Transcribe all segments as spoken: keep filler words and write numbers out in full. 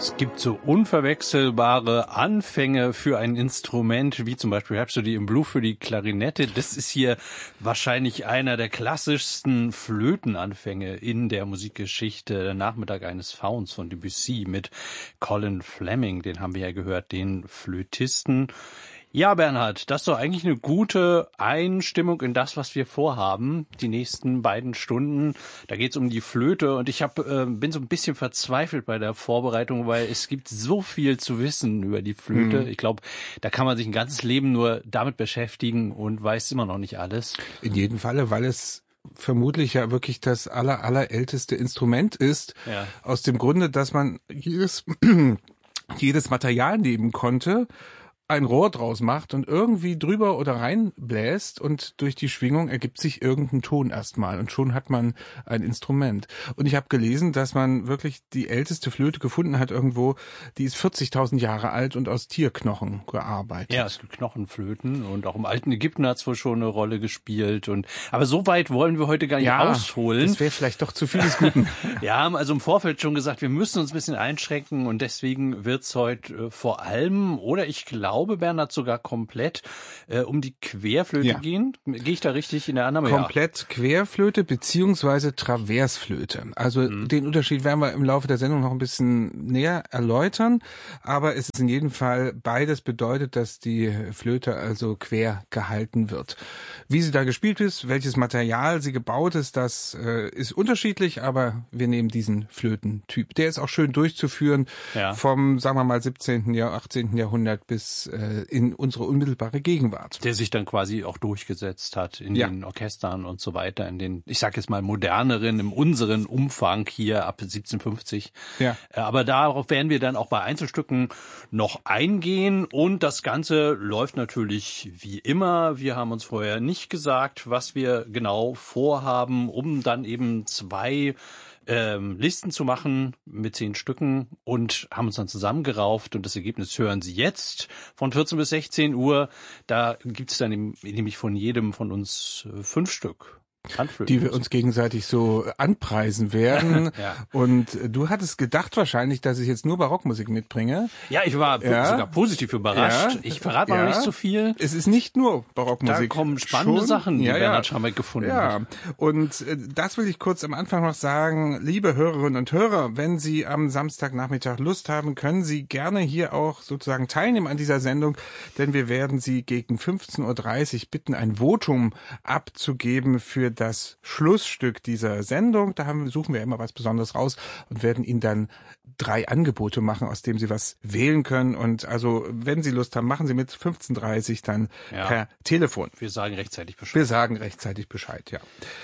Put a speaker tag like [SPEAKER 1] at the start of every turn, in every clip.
[SPEAKER 1] Es gibt so unverwechselbare Anfänge für ein Instrument, wie zum Beispiel Rhapsody in Blue für die Klarinette. Das ist hier wahrscheinlich einer der klassischsten Flötenanfänge in der Musikgeschichte. Der Nachmittag eines Fauns von Debussy mit Colin Fleming, den haben wir ja gehört, den Flötisten. Ja, Bernhard, das ist doch eigentlich eine gute Einstimmung in das, was wir vorhaben, die nächsten beiden Stunden. Da geht's um die Flöte und ich hab, äh, bin so ein bisschen verzweifelt bei der Vorbereitung, weil es gibt so viel zu wissen über die Flöte. Mhm. Ich glaube, da kann man sich ein ganzes Leben nur damit beschäftigen und weiß immer noch nicht alles.
[SPEAKER 2] In jedem Falle, weil es vermutlich ja wirklich das aller, allerälteste Instrument ist, ja. Aus dem Grunde, dass man jedes, jedes Material nehmen konnte, ein Rohr draus macht und irgendwie drüber oder rein bläst und durch die Schwingung ergibt sich irgendein Ton erstmal und schon hat man ein Instrument. Und ich habe gelesen, dass man wirklich die älteste Flöte gefunden hat irgendwo, die ist vierzigtausend Jahre alt und aus Tierknochen gearbeitet.
[SPEAKER 1] Ja, es gibt Knochenflöten und auch im alten Ägypten hat es wohl schon eine Rolle gespielt. Und aber so weit wollen wir heute gar nicht
[SPEAKER 2] ja,
[SPEAKER 1] ausholen.
[SPEAKER 2] Das wäre vielleicht doch zu viel des Guten.
[SPEAKER 1] Wir haben also im Vorfeld schon gesagt, wir müssen uns ein bisschen einschränken und deswegen wird's heute äh, vor allem, oder ich glaube, glaube, Bernhard, sogar komplett äh, um die Querflöte ja. gehen. Gehe ich da richtig in der Annahme?
[SPEAKER 2] Komplett ja. Querflöte beziehungsweise Traversflöte. Also mhm. den Unterschied werden wir im Laufe der Sendung noch ein bisschen näher erläutern. Aber es ist in jedem Fall beides bedeutet, dass die Flöte also quer gehalten wird. Wie sie da gespielt ist, welches Material sie gebaut ist, das äh, ist unterschiedlich, aber wir nehmen diesen Flötentyp. Der ist auch schön durchzuführen ja. vom, sagen wir mal, siebzehnten. Jahr, achtzehnten. Jahrhundert bis äh, in unsere unmittelbare Gegenwart.
[SPEAKER 1] Der sich dann quasi auch durchgesetzt hat in ja. den Orchestern und so weiter, in den, ich sag jetzt mal, moderneren, im unseren Umfang hier ab siebzehnhundertfünfzig. Ja. Aber darauf werden wir dann auch bei Einzelstücken noch eingehen und das Ganze läuft natürlich wie immer. Wir haben uns vorher nicht gesagt, was wir genau vorhaben, um dann eben zwei ähm, Listen zu machen mit zehn Stücken und haben uns dann zusammengerauft und das Ergebnis hören Sie jetzt von vierzehn bis sechzehn Uhr. Da gibt es dann eben, nämlich von jedem von uns äh, fünf Stück.
[SPEAKER 2] Die wir uns gegenseitig so anpreisen werden. ja. Und du hattest gedacht wahrscheinlich, dass ich jetzt nur Barockmusik mitbringe.
[SPEAKER 1] Ja, ich war ja. sogar positiv überrascht. Ja. Ich verrate mal ja. noch nicht so viel.
[SPEAKER 2] Es ist nicht nur Barockmusik.
[SPEAKER 1] Da kommen spannende Schon? Sachen, die ja, Bernhard ja. Schamek gefunden
[SPEAKER 2] ja.
[SPEAKER 1] hat.
[SPEAKER 2] Und äh, das will ich kurz am Anfang noch sagen. Liebe Hörerinnen und Hörer, wenn Sie am Samstagnachmittag Lust haben, können Sie gerne hier auch sozusagen teilnehmen an dieser Sendung, denn wir werden Sie gegen fünfzehn Uhr dreißig bitten, ein Votum abzugeben für das Schlussstück dieser Sendung. Da haben, suchen wir immer was Besonderes raus und werden Ihnen dann drei Angebote machen, aus dem Sie was wählen können. Und also, wenn Sie Lust haben, machen Sie mit fünfzehn Uhr dreißig dann ja. per Telefon.
[SPEAKER 1] Wir sagen rechtzeitig Bescheid.
[SPEAKER 2] Wir sagen rechtzeitig Bescheid, ja.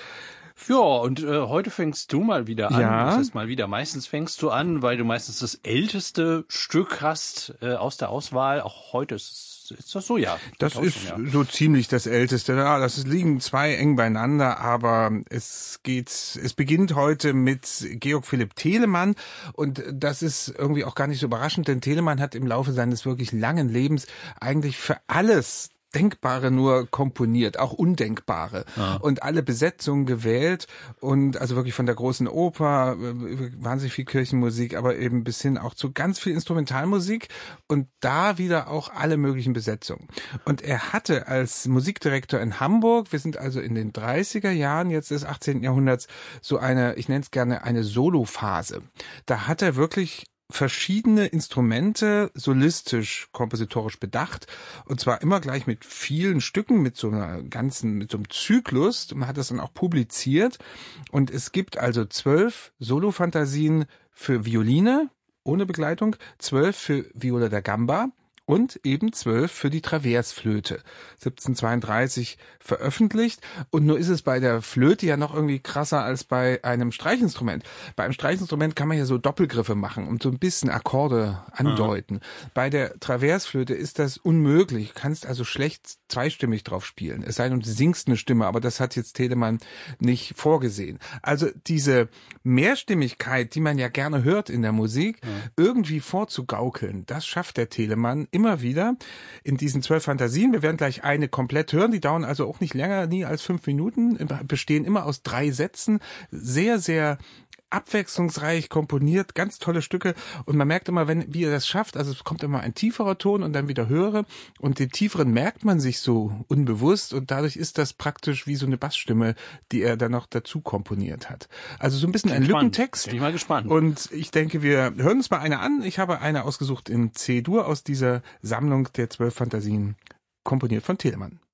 [SPEAKER 1] Ja, und äh, heute fängst du mal wieder an.
[SPEAKER 2] Ja.
[SPEAKER 1] Das heißt mal wieder, meistens fängst du an, weil du meistens das älteste Stück hast äh, aus der Auswahl. Auch heute ist es Ist das so? Ja.
[SPEAKER 2] Das ist ja. so ziemlich das Älteste. Ja, das liegen zwei eng beieinander, aber es geht, es beginnt heute mit Georg Philipp Telemann und das ist irgendwie auch gar nicht so überraschend, denn Telemann hat im Laufe seines wirklich langen Lebens eigentlich für alles Denkbare nur komponiert, auch Undenkbare ja. und alle Besetzungen gewählt und also wirklich von der großen Oper, wahnsinnig viel Kirchenmusik, aber eben bis hin auch zu ganz viel Instrumentalmusik und da wieder auch alle möglichen Besetzungen. Und er hatte als Musikdirektor in Hamburg, wir sind also in den dreißiger Jahren jetzt des achtzehnten. Jahrhunderts, so eine, ich nenne es gerne eine Solophase. Da hat er wirklich verschiedene Instrumente solistisch, kompositorisch bedacht und zwar immer gleich mit vielen Stücken, mit so einer ganzen, mit so einem Zyklus. Man hat das dann auch publiziert und es gibt also zwölf Solofantasien für Violine ohne Begleitung, zwölf für Viola da Gamba und eben zwölf für die Traversflöte, siebzehnhundertzweiunddreißig veröffentlicht. Und nur ist es bei der Flöte ja noch irgendwie krasser als bei einem Streichinstrument. Bei einem Streichinstrument kann man ja so Doppelgriffe machen und so ein bisschen Akkorde andeuten. Mhm. Bei der Traversflöte ist das unmöglich. Du kannst also schlecht zweistimmig drauf spielen. Es sei denn, du singst eine Stimme, aber das hat jetzt Telemann nicht vorgesehen. Also diese Mehrstimmigkeit, die man ja gerne hört in der Musik, mhm. irgendwie vorzugaukeln, das schafft der Telemann immer wieder in diesen zwölf Fantasien. Wir werden gleich eine komplett hören. Die dauern also auch nicht länger, nie als fünf Minuten, bestehen immer aus drei Sätzen. Sehr, sehr abwechslungsreich komponiert, ganz tolle Stücke und man merkt immer, wenn wie er das schafft, also es kommt immer ein tieferer Ton und dann wieder höhere und den tieferen merkt man sich so unbewusst und dadurch ist das praktisch wie so eine Bassstimme, die er dann noch dazu komponiert hat. Also so ein bisschen ein Lückentext.
[SPEAKER 1] Bin ich mal gespannt.
[SPEAKER 2] Und ich denke, wir hören uns mal eine an. Ich habe eine ausgesucht in C-Dur aus dieser Sammlung der zwölf Fantasien, komponiert von Telemann.